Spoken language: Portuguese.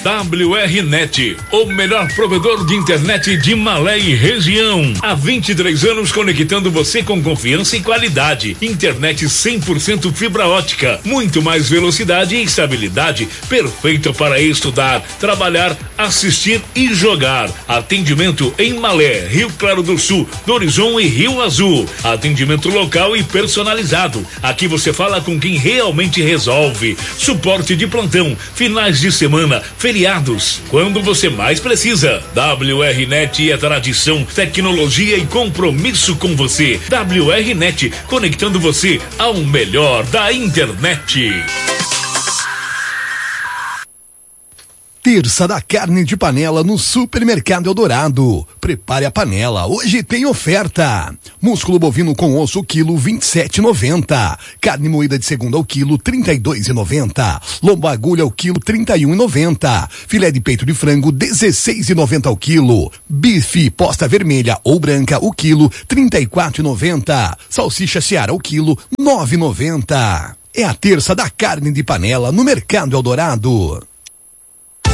WRnet, o melhor provedor de internet de Malé e região. Há 23 anos conectando você com confiança e qualidade. Internet 100% fibra ótica, muito mais velocidade e estabilidade, perfeita para estudar, trabalhar, assistir e jogar. Atendimento em Malé, Rio Claro do Sul, Horizonte e Rio Azul. Atendimento local e personalizado. Aqui você fala com quem realmente resolve. Suporte de plantão, finais de semana, feriados, quando você mais precisa. WRnet é tradição, tecnologia e compromisso com você. WRnet, conectando você ao melhor da internet. Terça da carne de panela no Supermercado Eldorado. Prepare a panela, hoje tem oferta. Músculo bovino com osso, quilo 27,90. Carne moída de segunda ao quilo 32,90. Lombo agulha ao quilo 31,90. Filé de peito de frango 16,90 ao quilo. Bife posta vermelha ou branca o quilo 34,90. Salsicha Seara ao quilo 9,90. É a terça da carne de panela no Mercado Eldorado.